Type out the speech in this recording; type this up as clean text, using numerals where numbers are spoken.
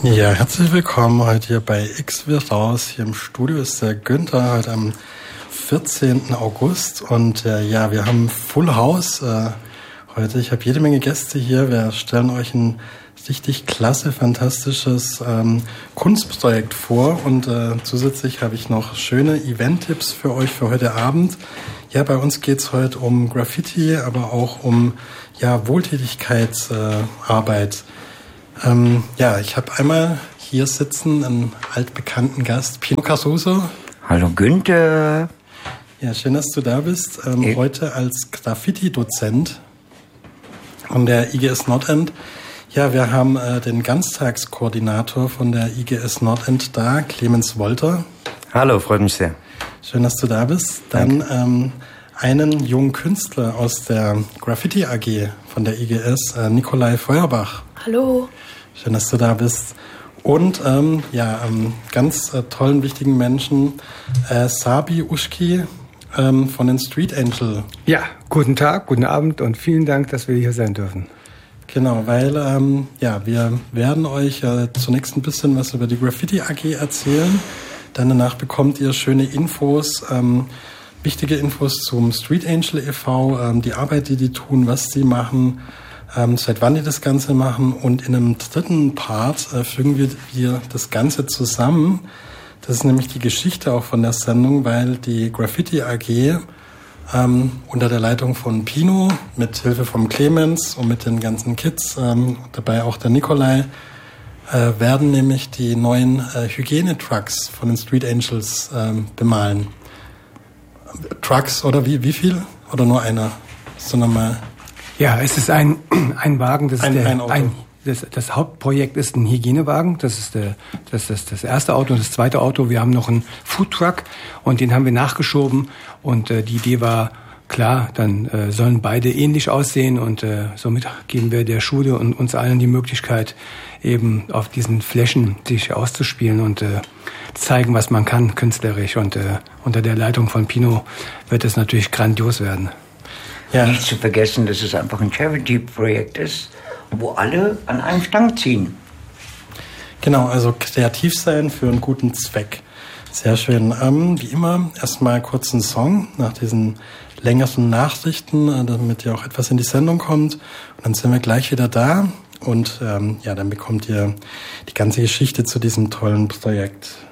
Ja, herzlich willkommen heute hier bei X wird raus. Hier im Studio ist der Günther heute am 14. August und ja, wir haben Full House heute. Ich habe jede Menge Gäste hier. Wir stellen euch ein richtig klasse, fantastisches Kunstprojekt vor und zusätzlich habe ich noch schöne Event-Tipps für euch für heute Abend. Ja, bei uns geht's heute um Graffiti, aber auch um Wohltätigkeitsarbeit. Ja, ich habe einmal hier sitzen einen altbekannten Gast, Pino Caruso. Hallo Günther. Ja, schön, dass du da bist. Heute als Graffiti-Dozent an der IGS Nordend. Ja, wir haben den Ganztagskoordinator von der IGS Nordend da, Clemens Wolter. Hallo, freut mich sehr. Schön, dass du da bist. Dann einen jungen Künstler aus der Graffiti AG von der IGS, Nikolai Feuerbach. Hallo. Schön, dass du da bist. Und ganz tollen, wichtigen Menschen, Sabi Uschki von den Street Angel. Ja, guten Tag, guten Abend und vielen Dank, dass wir hier sein dürfen. Genau, weil wir werden euch zunächst ein bisschen was über die Graffiti AG erzählen. Dann danach bekommt ihr schöne Infos, wichtige Infos zum Street Angel e.V., die Arbeit, die tun, was sie machen, seit wann die das Ganze machen. Und in einem dritten Part fügen wir das Ganze zusammen. Das ist nämlich die Geschichte auch von der Sendung, weil die Graffiti AG unter der Leitung von Pino, mit Hilfe von Clemens und mit den ganzen Kids, dabei auch der Nikolai, werden nämlich die neuen Hygienetrucks von den Street Angels bemalen. Trucks oder wie viel? Oder nur einer? So nochmal. Ja, es ist ein Wagen, das ist ein Auto. Das Hauptprojekt ist ein Hygienewagen, das ist das erste Auto und das zweite Auto. Wir haben noch einen Foodtruck und den haben wir nachgeschoben und die Idee war, klar, dann sollen beide ähnlich aussehen und somit geben wir der Schule und uns allen die Möglichkeit, eben auf diesen Flächen sich auszuspielen und zeigen, was man kann künstlerisch und unter der Leitung von Pino wird es natürlich grandios werden. Ja. Nicht zu vergessen, dass es einfach ein Charity-Projekt ist, wo alle an einem Strang ziehen. Genau, also kreativ sein für einen guten Zweck. Sehr schön. Wie immer, erstmal kurz ein Song nach diesen längeren Nachrichten, damit ihr auch etwas in die Sendung kommt. Und dann sind wir gleich wieder da und dann bekommt ihr die ganze Geschichte zu diesem tollen Projekt.